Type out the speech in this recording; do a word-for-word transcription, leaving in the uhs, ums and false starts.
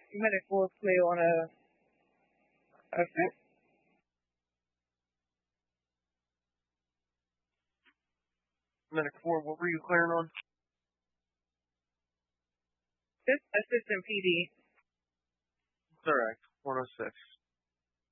Medic four clear on a... Okay. Medic four, what were you clearing on? This assistant P D. Correct. one oh six.